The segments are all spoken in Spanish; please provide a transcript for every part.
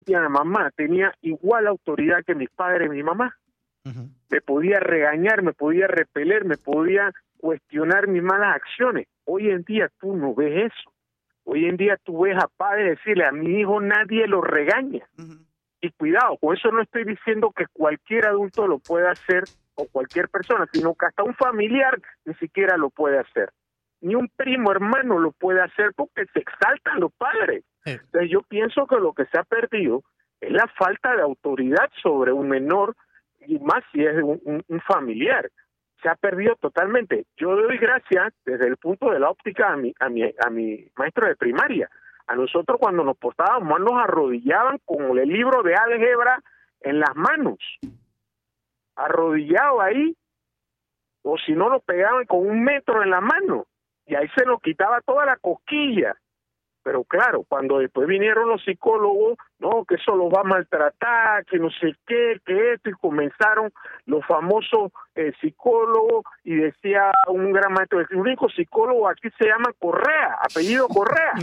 Mi mamá tenía igual autoridad que mis padres y mi mamá. Me podía regañar, me podía repeler, me podía cuestionar mis malas acciones. Hoy en día tú no ves eso. Hoy en día tú ves a padres decirle a mi hijo nadie lo regaña. Y cuidado, con eso no estoy diciendo que cualquier adulto lo pueda hacer o cualquier persona, sino que hasta un familiar ni siquiera lo puede hacer. Ni un primo hermano lo puede hacer porque se exaltan los padres. Entonces yo pienso que lo que se ha perdido es la falta de autoridad sobre un menor, y más si es un familiar. Se ha perdido totalmente. Yo doy gracias desde el punto de la óptica a mi maestro de primaria. A nosotros cuando nos portábamos nos arrodillaban con el libro de álgebra en las manos, arrodillado ahí, o si no nos pegaban con 1 metro en la mano, y ahí se nos quitaba toda la cosquilla. Pero claro, cuando después vinieron los psicólogos, no, que eso los va a maltratar, que no sé qué, que esto, y comenzaron los famosos psicólogos, y decía un gran maestro, el único psicólogo aquí se llama Correa, apellido Correa,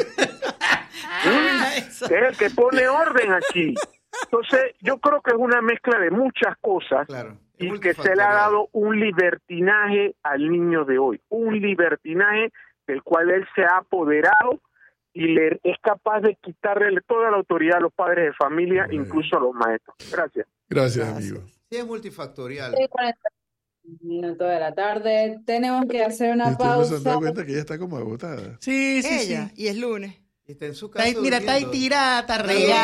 que es el que pone orden aquí. Entonces, yo creo que es una mezcla de muchas cosas, claro, y que se le ha dado un libertinaje al niño de hoy, un libertinaje del cual él se ha apoderado, y es capaz de quitarle toda la autoridad a los padres de familia, incluso a los maestros. Gracias. Gracias, amigo. Sí, es multifactorial. minutos de la tarde. Tenemos que hacer una pausa. Ustedes se han dado cuenta que ella está como agotada. Sí. Y es lunes. Está en su casa. Mira, está ahí tirada, está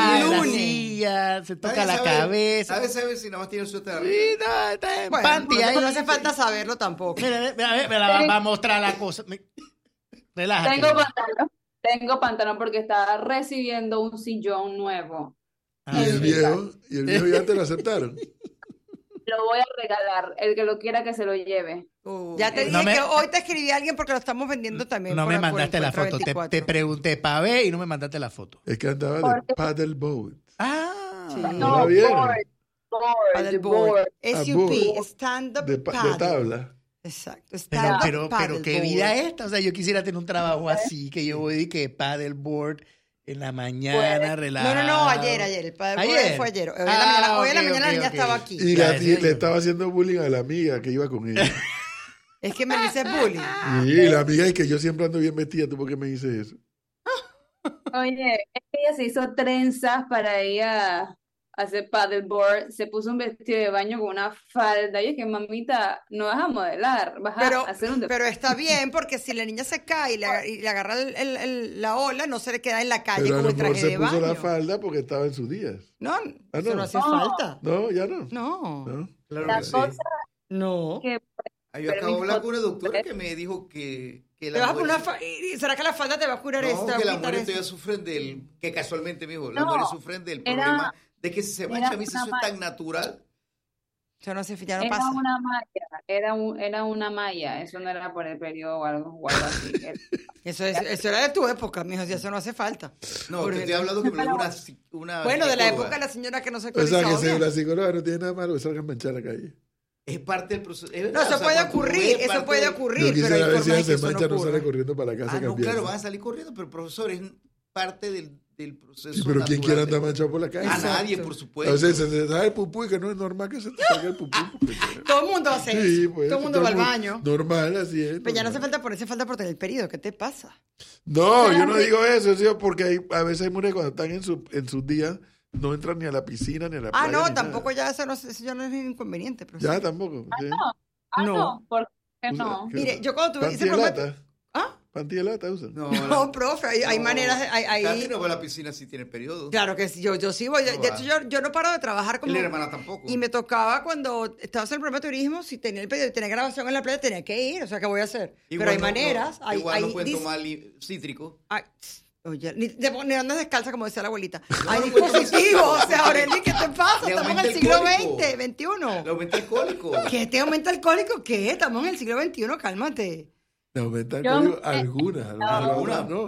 regada, se toca la cabeza. ¿Sabe si nada más tiene el suéter arriba? Sí, no, está en panty. No hace falta saberlo tampoco. Mira, va a mostrar la cosa. Relájate. Tengo pantalón porque estaba recibiendo un sillón nuevo. ¿Y el viejo ya te lo aceptaron? Lo voy a regalar. El que lo quiera que se lo lleve. Ya te dije que hoy te escribí a alguien porque lo estamos vendiendo también. No me mandaste la foto. Te pregunté para ver y no me mandaste la foto. Es que andaba de paddleboat. Sí. ¿No vieron? Paddleboard. SUP, stand-up paddle. De tabla. Exacto. Pero qué vida esta. O sea, yo quisiera tener un trabajo así, que yo voy que paddleboard en la mañana, relajado. No, ayer. El paddleboard fue ayer. Hoy en la mañana la niña estaba aquí. Y le estaba haciendo bullying a la amiga que iba con ella. Es que me dice bullying. Sí, la amiga es que yo siempre ando bien vestida. ¿Tú por qué me dices eso? Oye, es que ella se hizo trenzas para ella hacer paddleboard, se puso un vestido de baño con una falda, y es que mamita, no vas a modelar, vas a hacer un deporte. Pero está bien, porque si la niña se cae y le agarra la ola, no se le queda en la calle pero como el traje de baño. Se puso la falda porque estaba en sus días. No, eso no hacía falta. No, ya no. No. Claro la que sí. cosa no. Que, yo acabo de hablar con una doctora que me dijo que la mujer... ¿Será que la falda te va a curar esta? No, que las mujeres todavía sufren que casualmente me dijo, las mujeres sufren del problema de que si se mancha, a mí eso es tan natural. Eso no ya no pasa. Era una malla, eso no era por el periodo o algo así. Eso era de tu época, mijo, si eso no hace falta. No, te estoy hablando que me lo dijo una bueno, de la época de la señora que no se actualizó. O sea, que si la psicóloga no tiene nada malo que salga a manchar la calle. Es parte del proceso. No, eso puede ocurrir, Yo quisiera ver si ella se mancha, no sale corriendo para la casa a cambiarse. Claro, van a salir corriendo, pero profesor, es parte del proceso. Sí, pero ¿quién quiere andar manchado por la calle? A nadie, por supuesto. O sea, se da el pupú y que no es normal que se te salga el pupú. Todo el mundo hace eso. Pues, todo el mundo va al baño. Normal, así es. Pero ya no hace falta por tener el periodo. ¿Qué te pasa? No, yo no digo eso, sino porque a veces hay mujeres cuando están en sus días no entran ni a la piscina ni a la playa. No, tampoco ya eso ya no es inconveniente. Profesor. Ya tampoco. No, ¿por qué no? Mire, yo cuando tuve... ¿Panty de lata usan? No, profe, hay maneras... Casi no va a la piscina si tiene periodo. Claro que sí, yo sí voy. De hecho, yo no paro de trabajar como... Mi hermana tampoco. Y me tocaba cuando estabas en el programa de turismo, si tenía el periodo y tenía grabación en la playa, tenía que ir. O sea, ¿qué voy a hacer? Igual pero hay maneras. Igual no pueden tomar cítrico. Oye, ni andas descalza, como decía la abuelita. Hay dispositivos, o sea, Aureli, ¿qué te pasa? Estamos en el siglo XX, XXI. Le aumenta el cólico. ¿Qué te aumenta el cólico? ¿Qué? Estamos en el siglo XXI, cálmate. Le aumenta el cólico algunas no.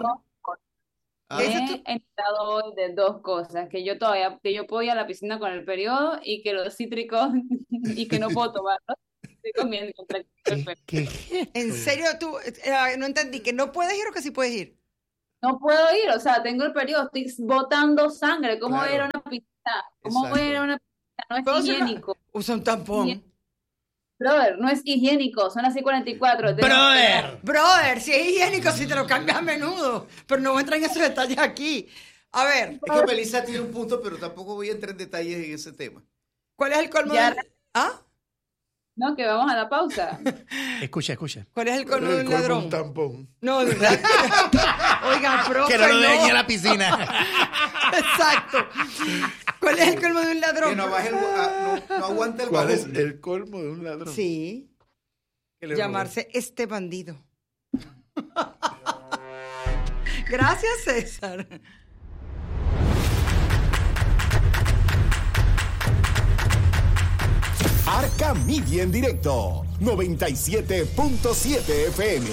He entrado de dos cosas, que yo puedo ir a la piscina con el periodo y que los cítricos y que no puedo tomarlos. Estoy comiendo contra el periodo. ¿En serio tú? No entendí, ¿que no puedes ir o que sí puedes ir? no puedo ir, o sea, tengo el periodo, estoy botando sangre, ¿cómo voy a ir a una piscina? ¿Cómo voy a ir a una piscina? No es higiénico. Usa un tampón. Brother, no es higiénico, son las 6:44. Brother, si es higiénico, si te lo cambias a menudo, pero no voy a entrar en esos detalles aquí. A ver. Es que Melissa tiene un punto, pero tampoco voy a entrar en detalles en ese tema. ¿Cuál es el colmo ¿Ah? No, que vamos a la pausa. Escucha. ¿Cuál es el colmo de un ladrón? Un tampón. No, oiga, profe, que no lo deje a la piscina. Exacto. ¿Cuál es el colmo de un ladrón? Que no aguanta el ¿Cuál bajón. es el colmo de un ladrón? Sí. Llamarse este bandido. Gracias, César. Arca Media en directo, 97.7 FM.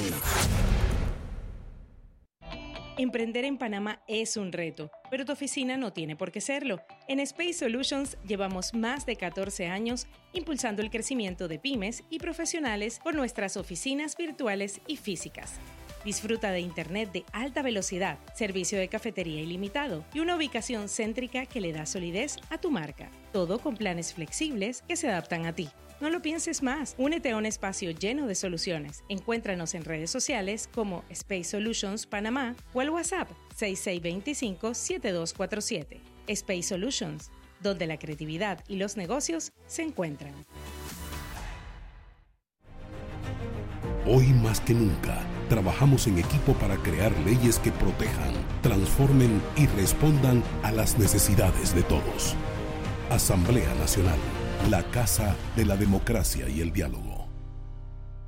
Emprender en Panamá es un reto, pero tu oficina no tiene por qué serlo. En Space Solutions llevamos más de 14 años impulsando el crecimiento de pymes y profesionales por nuestras oficinas virtuales y físicas. Disfruta de internet de alta velocidad, servicio de cafetería ilimitado y una ubicación céntrica que le da solidez a tu marca. Todo con planes flexibles que se adaptan a ti. No lo pienses más. Únete a un espacio lleno de soluciones. Encuéntranos en redes sociales como Space Solutions Panamá o al WhatsApp 6625-7247. Space Solutions, donde la creatividad y los negocios se encuentran. Hoy más que nunca, trabajamos en equipo para crear leyes que protejan, transformen y respondan a las necesidades de todos. Asamblea Nacional, la casa de la democracia y el diálogo.